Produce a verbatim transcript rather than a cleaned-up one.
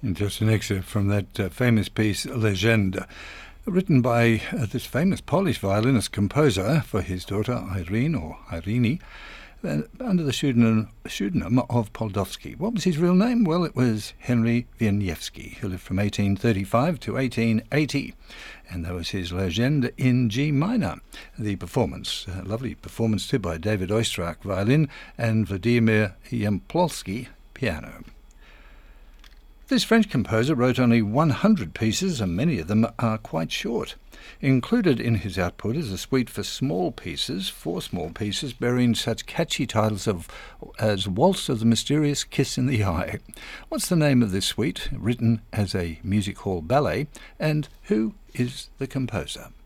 And just an excerpt from that uh, famous piece, Legende, written by uh, this famous Polish violinist composer for his daughter Irene, or Irini, uh, under the pseudonym, pseudonym of Poldowski. What was his real name? Well, it was Henry Wieniawski, who lived from eighteen thirty-five to eighteen eighty. And that was his Legende in G minor. The performance, a lovely performance too by David Oistrakh, violin, and Vladimir Yemplowski, piano. This French composer wrote only one hundred pieces, and many of them are quite short. Included in his output is a suite for small pieces, four small pieces, bearing such catchy titles of as Waltz of the Mysterious Kiss in the Eye. What's the name of this suite, written as a music hall ballet, and who is the composer?